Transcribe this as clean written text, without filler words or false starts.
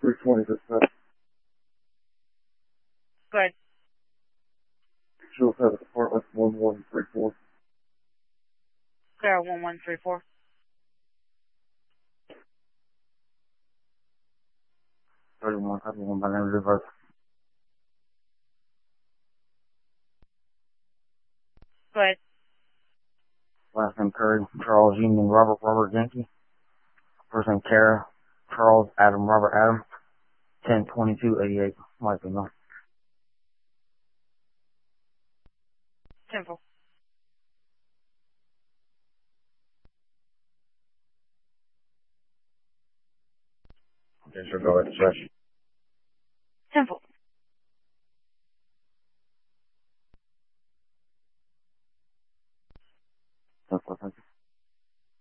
320%. Go ahead. She'll have apartment 1134. Clear 1134. My name is Reverse. Go ahead. Last name Curry, Charles Union Robert Yankee. First name Kara, Charles Adam Robert Adam. 102288. Might be no. 10-4. Okay, she'll go ahead and session.